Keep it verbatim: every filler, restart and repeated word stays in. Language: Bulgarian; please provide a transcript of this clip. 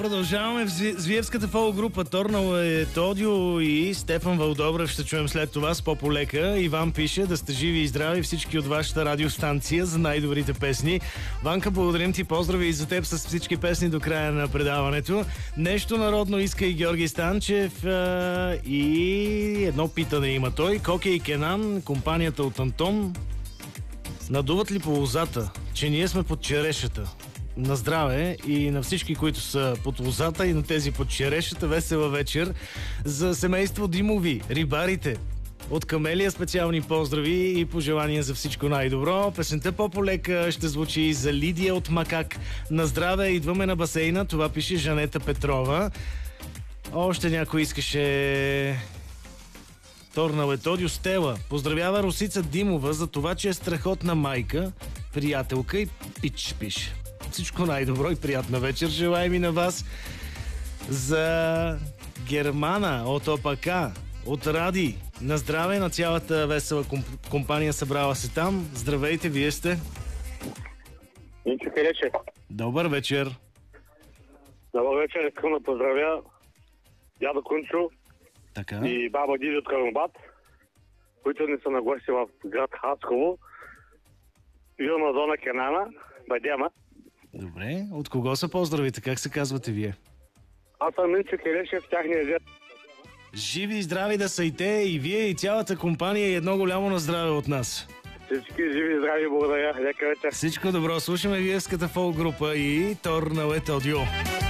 продължаваме в Звиевската фолк група. Торнал е Тодио и Стефан Вълдобрев ще чуем след това с по-полека. Иван пише: да сте живи и здрави всички от вашата радиостанция за най-добрите песни. Ванка, благодарим ти, поздрави и за теб с всички песни до края на предаването. Нещо народно иска и Георги Станчев а, и едно питане има той. Коке и Кенан, компанията от Антон, надуват ли по лозата, че ние сме под черешата? На здраве и на всички, които са под лозата и на тези под черешата. Весела вечер за семейство Димови, рибарите. От Камелия специални поздрави и пожелания за всичко най-добро. Песента по-полека ще звучи и за Лидия от Макак. На здраве, идваме на басейна. Това пише Жанета Петрова. Още някой искаше... Торнал е Тодио. Стела поздравява Росица Димова за това, че е страхотна майка, приятелка и пич пише. Всичко най-добро и приятна вечер желаем и на вас. За Германа от ОПК, от Ради. На здраве на цялата весела комп- компания, събрала се там. Здравейте, вие сте? Ничо Келече. Добър вечер. Добър вечер, искам да поздравя дядо Кунчо така. И баба Диди от Карнобат, които не са на гости в град Хасково. Вилна зона Кенана, Бадема. Добре, от кого са поздравите? Как се казвате вие? Аз съм Минчо Келешев, тяхния дед. Живи и здрави да са и те, и вие, и цялата компания, и едно голямо на здраве от нас. Всички живи и здрави, благодаря. Лека вечер. Всичко добро, слушаме Виевската фолк група и Торнал е Тодио.